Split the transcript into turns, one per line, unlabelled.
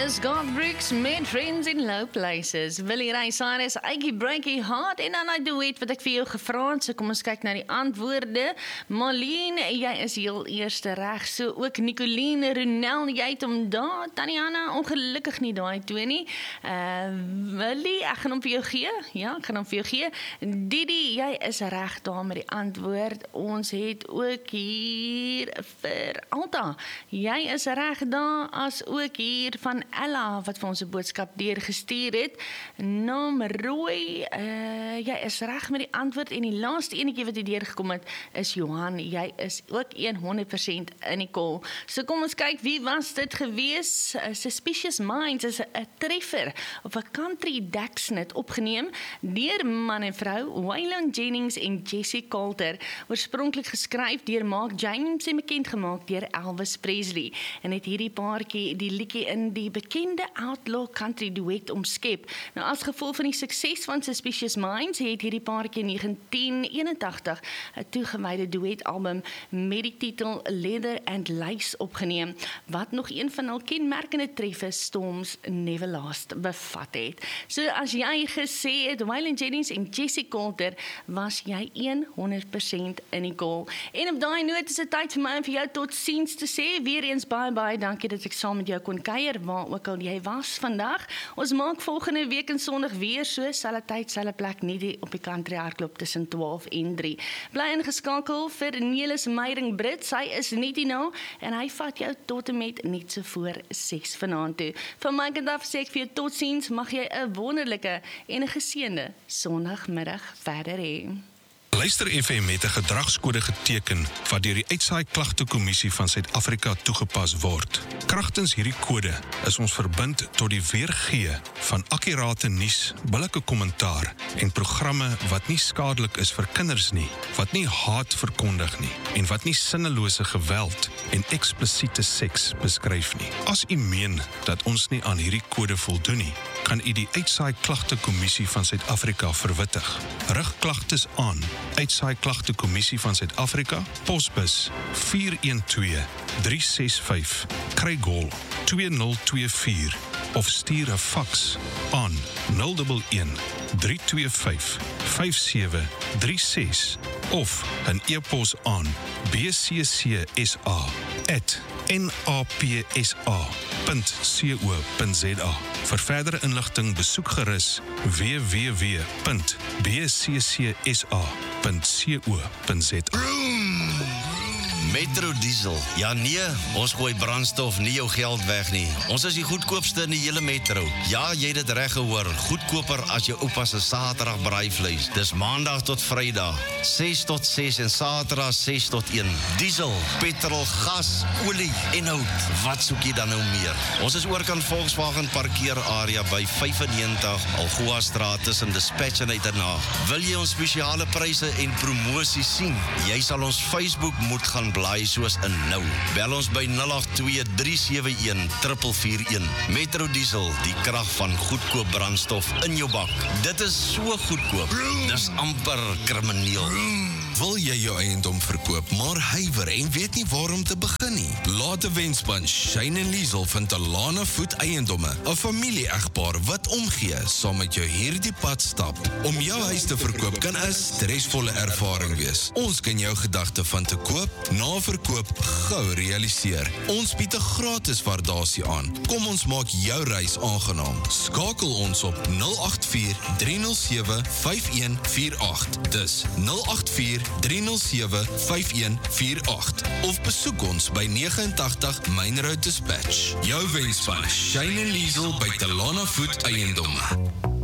is Garth Brooks met Friends in Low Places. Willie Ray Cyrus, Aikie Breakie Heart en dan 'n duet wat ek vir jou gevra het. So kom ons kyk na die antwoorde. Marlene, jy is heel eerste reg. So ook Nicoline, Ronel, jy het hom daar. Taniana, ongelukkig nie daai twee nie. Willie, ek gaan hom vir jou gee. Ja, ek gaan hom vir jou gee. Didi, jy is reg daar met die antwoord. Ons het ook hier vir Alta. Jy is reg daar, as ook hier van Ella, wat vir ons 'n boodskap deurgestuur het. Naam Roy, jy is reg met die antwoord, en die laaste enetjie wat hier deurgekom het, is Johan. Jy is ook 100% in die call. So kom ons kyk, wie was dit gewees? Suspicious Minds is 'n treffer op 'n country Daxnet opgeneem deur man en vrou Waylon Jennings en Jessie Coulter, oorspronklik geskryf deur Mark James en bekend gemaak deur Elvis Presley, en het hierdie paartjie die liedjie in die bekende outlaw country duet omskep. Nou, as gevolg van die sukses van Suspicious Minds het hierdie paartjie in 1981 'n toegewyde duetalbum met die titel Leather and Lace opgeneem, wat nog een van hul kenmerkende treffers, Storms Never Last, bevat het. So as jy gesê het Waylon Jennings en Jessie Coulter, was jy 100% in die call. En op daai noot is dit tyd vir my om vir jou totsiens te sê. Weer eens baie dankie dat ek saam met jou kon kuier, waar ook al jy was vandag. Ons maak volgende week en Sondag weer so, selfde tyd, selfde plek, nie op die Country Hardklub tussen 12 en 3. Bly ingeskakel vir Nelis Meyering Brits, hy is net hier nou, en hy vat jou tot en met net so voor 6 vanaand toe. Van my kant af sê ek vir jou totsiens, mag jy 'n wonderlike en 'n geseënde Sondagmiddag verder hê.
Luister FM het 'n gedragskode geteken wat deur die Uitsaai Klagtekommissie van Suid-Afrika toegepas word. Kragtens hierdie kode is ons verbind tot die weergee van akkurate nuus, billike kommentaar en programme wat nie skadelik is vir kinders nie, wat nie haat verkondig nie en wat nie sinnelose geweld en eksplisiete seks beskryf nie. As u meen dat ons nie aan hierdie kode voldoen nie, kan u die Uitsaai Klagtekommissie van Suid-Afrika verwittig. Rig klagtes aan Uitsaai Klagtekommissie van Suid-Afrika, posbus 412365, Craighall 2024, of stuur 'n faks aan 011 325 5736 of 'n e-pos aan bccsa@napsa.co.za. Vir verdere inligting besoek gerus www.bccsa.co.za.
Metro Diesel. Ja nee, ons gooi brandstof nie jou geld weg nie. Ons is die goedkoopste in die hele metro. Ja, jy het dit reg gehoor. Goedkoper as jou oupa se Saterdag braaivleis. Dis Maandag tot Vrydag, 6 tot 6 en Saterdag 6 tot 1. Diesel, petrol, gas, olie en hout. Wat soek jy dan nou meer? Ons is oorkant Volkswagen parkeerarea by 95 Algoa Straat tussen Dispatch en Uiternaag. Wil jy ons spesiale pryse en promosies sien? Jy sal ons Facebook moet gaan blaai soos in nou. Bel ons by 082-371-441. Metro Diesel, die krag van goedkoop brandstof in jou bak. Dit is so goedkoop. Dis amper krimineel.
Wil jy jou eiendom verkoop, maar huiwer en weet nie waar om te begin nie? Laat 'n wenspan Shane en Liesel van Talana Voet Eiendomme, 'n familie-egpaar wat omgee, saam met jou hierdie pad stap. Om jou huis te verkoop kan 'n stresvolle ervaring wees. Ons kan jou gedagte van te koop, na verkoop gou realiseer. Ons bied 'n gratis waardasie aan. Kom ons maak jou reis aangenaam. Skakel ons op 084-307-5148. Dis 084-307-5148. Of besoek ons by 89 Main Road Dispatch. Jou wenspan, Shane en Liesel by Talana Voet Eiendomme.